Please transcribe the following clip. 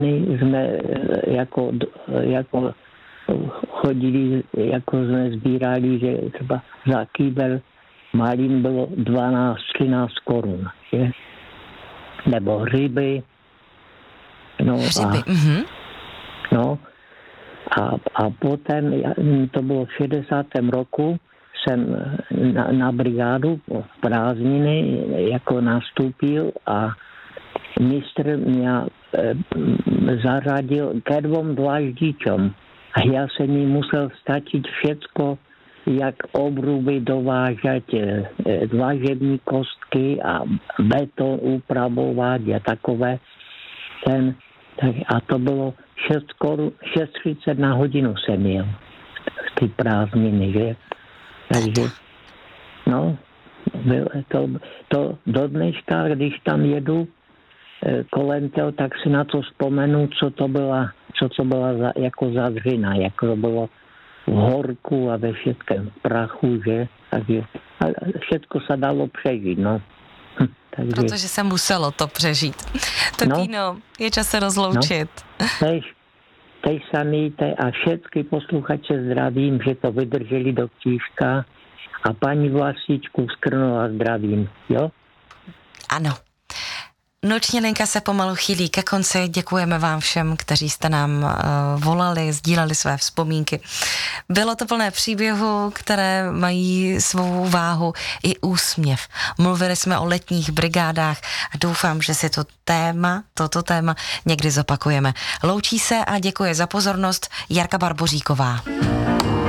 jsme jako chodili, jako jsme sbírali, že třeba za kýbel malin bylo 12-13 korun, že? Nebo hřiby. No a potom, to bylo v 60. roku, jsem na brigádu v prázdniny jako nastoupil a mistr mě zaradil ke 2 dlaždičům. A já jsem mi musel stačit všecko, jak obruby dovážet, dlažební kostky a beton upravovat a takové. A to bylo 6,30 na hodinu jsem měl v ty prázdniny, že? Takže, to do dneška, když tam jedu kolem toho, tak si na to vzpomenu, co to byla jako za dřina, jako to bylo v horku a ve všetkém prachu, že? Takže všetko se dalo přežít, no. Takže... Protože se muselo to přežít. Totino, je čas se rozloučit. Tej samý a všetky posluchače zdravím, že to vydrželi do ktížka a paní Vlastičku z Krnova zdravím, jo? Ano. Noční linka se pomalu chýlí ke konci. Děkujeme vám všem, kteří jste nám volali, sdíleli své vzpomínky. Bylo to plné příběhů, které mají svou váhu i úsměv. Mluvili jsme o letních brigádách a doufám, že si toto téma někdy zopakujeme. Loučí se a děkuje za pozornost Jarka Barboříková.